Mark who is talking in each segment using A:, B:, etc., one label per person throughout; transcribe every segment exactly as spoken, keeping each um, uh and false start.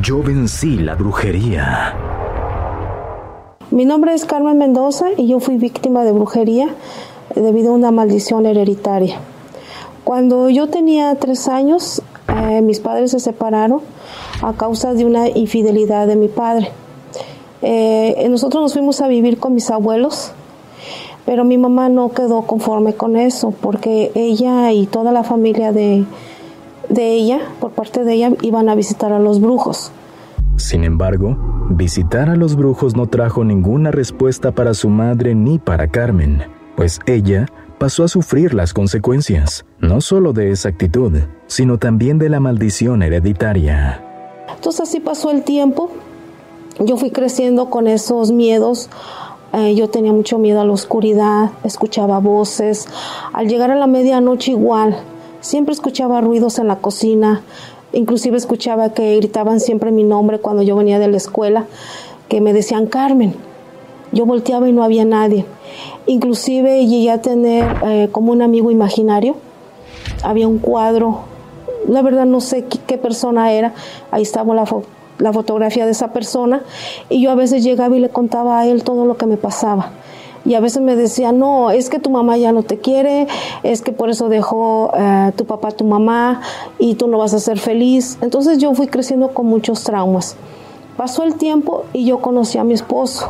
A: Yo vencí la brujería.
B: Mi nombre es Carmen Mendoza y yo fui víctima de brujería debido a una maldición hereditaria. Cuando yo tenía tres años, eh, mis padres se separaron a causa de una infidelidad de mi padre. Eh, nosotros nos fuimos a vivir con mis abuelos, pero mi mamá no quedó conforme con eso, porque ella y toda la familia de, de ella, por parte de ella, iban a visitar a los brujos.
A: Sin embargo, visitar a los brujos no trajo ninguna respuesta para su madre ni para Carmen, pues ella pasó a sufrir las consecuencias, no solo de esa actitud, sino también de la maldición hereditaria.
B: Entonces así pasó el tiempo, yo fui creciendo con esos miedos, eh, yo tenía mucho miedo a la oscuridad, escuchaba voces, al llegar a la medianoche igual, siempre escuchaba ruidos en la cocina, inclusive escuchaba que gritaban siempre mi nombre cuando yo venía de la escuela, que me decían Carmen. Yo volteaba y no había nadie. Inclusive llegué a tener eh, como un amigo imaginario. Había un cuadro, la verdad no sé qué, qué persona era, ahí estaba la, fo- la fotografía de esa persona, y yo a veces llegaba y le contaba a él todo lo que me pasaba. Y a veces me decía, no, es que tu mamá ya no te quiere, es que por eso dejó uh, tu papá a tu mamá y tú no vas a ser feliz. Entonces yo fui creciendo con muchos traumas. Pasó el tiempo y yo conocí a mi esposo.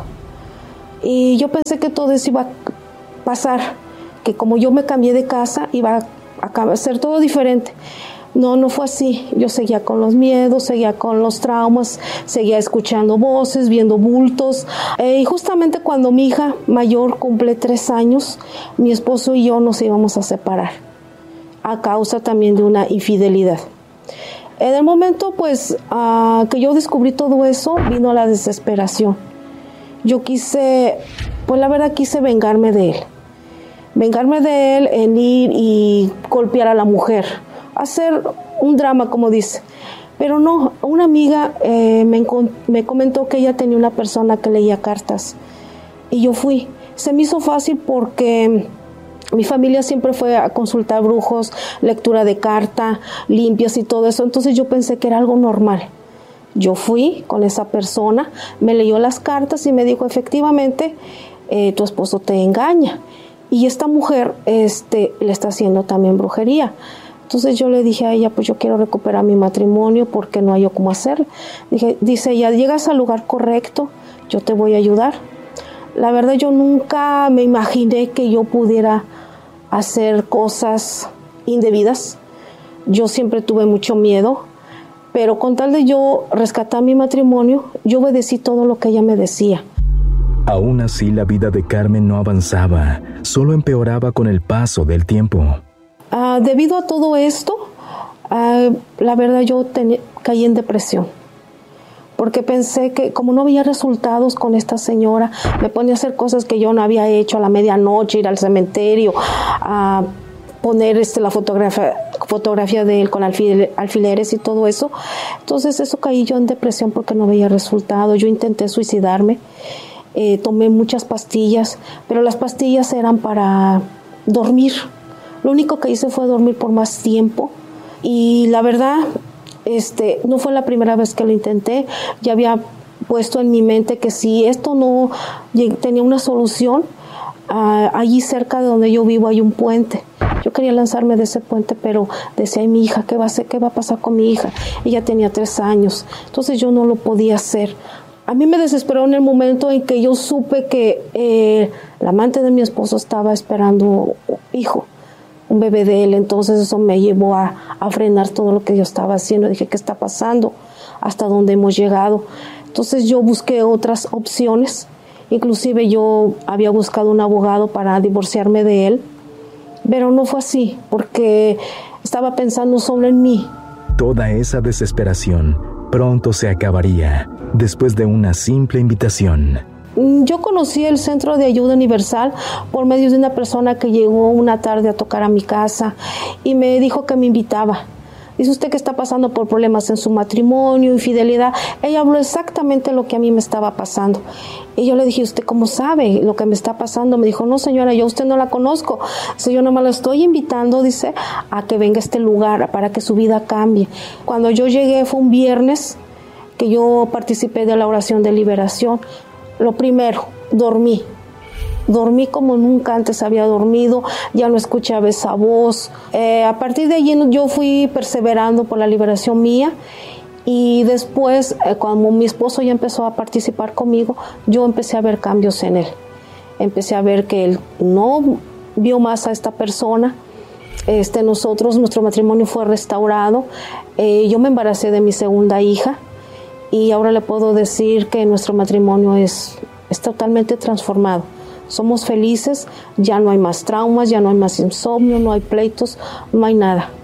B: Y yo pensé que todo eso iba a pasar, que como yo me cambié de casa iba a, a ser todo diferente. No, no fue así. Yo seguía con los miedos, seguía con los traumas, seguía escuchando voces, viendo bultos. Eh, y justamente cuando mi hija mayor cumple tres años, mi esposo y yo nos íbamos a separar, a causa también de una infidelidad. En el momento, pues, uh, que yo descubrí todo eso, vino la desesperación. Yo quise, pues la verdad quise vengarme de él. Vengarme de él en ir y golpear a la mujer. Hacer un drama, como dice. Pero no, una amiga eh, me, me comentó que ella tenía una persona que leía cartas. Y yo fui. Se me hizo fácil porque mi familia siempre fue a consultar brujos, lectura de carta, limpias y todo eso. Entonces yo pensé que era algo normal. Yo fui con esa persona, me leyó las cartas y me dijo, efectivamente, eh, tu esposo te engaña. Y esta mujer este, le está haciendo también brujería. Entonces yo le dije a ella, pues yo quiero recuperar mi matrimonio porque no hay yo cómo hacer. Dije, dice ella, llegas al lugar correcto, yo te voy a ayudar. La verdad yo nunca me imaginé que yo pudiera hacer cosas indebidas. Yo siempre tuve mucho miedo, pero con tal de yo rescatar mi matrimonio, yo obedecí todo lo que ella me decía.
A: Aún así la vida de Carmen no avanzaba, solo empeoraba con el paso del tiempo.
B: Uh, debido a todo esto, uh, la verdad yo ten- caí en depresión, porque pensé que como no había resultados con esta señora, me ponía a hacer cosas que yo no había hecho a la medianoche, ir al cementerio, a uh, poner este, la fotografía, fotografía de él con alfil- alfileres y todo eso. Entonces eso caí yo en depresión porque no veía resultados. Yo intenté suicidarme, eh, tomé muchas pastillas, pero las pastillas eran para dormir. Lo único que hice fue dormir por más tiempo y la verdad este, no fue la primera vez que lo intenté. Ya había puesto en mi mente que si esto no tenía una solución, uh, allí cerca de donde yo vivo hay un puente. Yo quería lanzarme de ese puente, pero decía, ay, mi hija, ¿qué va a hacer? ¿Qué va a pasar con mi hija? Ella tenía tres años, entonces yo no lo podía hacer. A mí me desesperó en el momento en que yo supe que eh, la amante de mi esposo estaba esperando hijo, un bebé de él. Entonces eso me llevó a, a frenar todo lo que yo estaba haciendo. Dije, ¿qué está pasando? ¿Hasta dónde hemos llegado? Entonces yo busqué otras opciones. Inclusive yo había buscado un abogado para divorciarme de él, pero no fue así, porque estaba pensando solo en mí.
A: Toda esa desesperación pronto se acabaría después de una simple invitación.
B: Yo conocí el Centro de Ayuda Universal por medio de una persona que llegó una tarde a tocar a mi casa y me dijo que me invitaba. Dice, usted que está pasando por problemas en su matrimonio, infidelidad. Ella habló exactamente lo que a mí me estaba pasando. Y yo le dije, ¿usted cómo sabe lo que me está pasando? Me dijo, no señora, yo a usted no la conozco. Dice, yo nomás la estoy invitando, dice, a que venga a este lugar para que su vida cambie. Cuando yo llegué fue un viernes, que que yo participé de la oración de liberación, lo primero, dormí. Dormí como nunca antes había dormido, ya no escuchaba esa voz. Eh, a partir de allí yo fui perseverando por la liberación mía y después, eh, cuando mi esposo ya empezó a participar conmigo, yo empecé a ver cambios en él. Empecé a ver que él no vio más a esta persona. Este, nosotros, nuestro matrimonio fue restaurado. Eh, yo me embaracé de mi segunda hija y ahora le puedo decir que nuestro matrimonio es, es totalmente transformado. Somos felices, ya no hay más traumas, ya no hay más insomnio, no hay pleitos, no hay nada.